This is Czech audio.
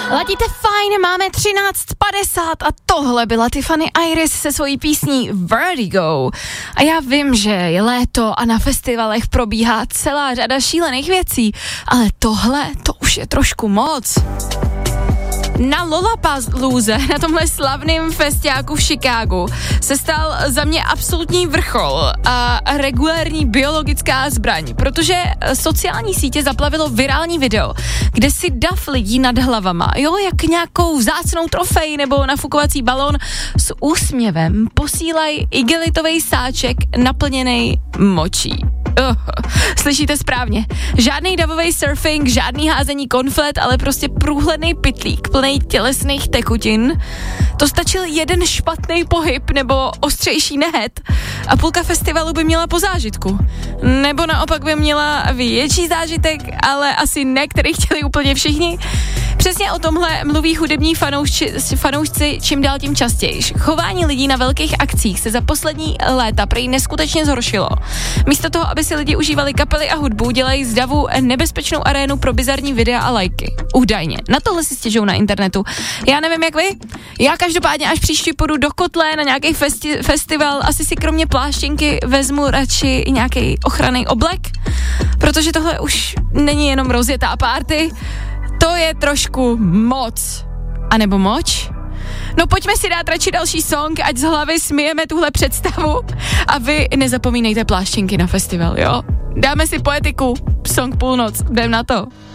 Ladíte fajn, máme 13:50 a tohle byla Tiffany Iris se svojí písní Vertigo. A já vím, že je léto a na festivalech probíhá celá řada šílených věcí, ale tohle, to už je trošku moc. Na Lollapalooze, na tomhle slavném festiáku v Chicagu, se stal za mě absolutní vrchol a regulérní biologická zbraň, protože sociální sítě zaplavilo virální video, kde si dav lidí nad hlavama, jak nějakou vzácnou trofej nebo nafukovací balón s úsměvem posílají igelitový sáček naplněný močí. Slyšíte správně. Žádný davový surfing, žádný házení konfet, ale prostě průhledný pytlík plný tělesných tekutin. To stačil jeden špatný pohyb nebo ostřejší nehet a půlka festivalu by měla po zážitku. Nebo naopak by měla větší zážitek, ale asi ne, který chtěli úplně všichni. Přesně o tomhle mluví hudební fanoušci čím dál tím častěji. Chování lidí na velkých akcích se za poslední léta prý neskutečně zhoršilo. Místo toho, aby si lidi užívali kapely a hudbu, dělají z davu nebezpečnou arénu pro bizarní videa a lajky. Údajně. Na tohle si stěžují na internetu. Já nevím, jak vy. Já každopádně až příště půjdu do kotle na nějaký festival, asi si kromě pláštěnky vezmu radši nějaký ochranný oblek, protože tohle už není jenom rozjetá party. To je trošku moc. A nebo moč? No pojďme si dát radši další song, ať z hlavy smijeme tuhle představu a vy nezapomínejte pláštěnky na festival, jo? Dáme si Poetiku, song Půlnoc, jdem na to.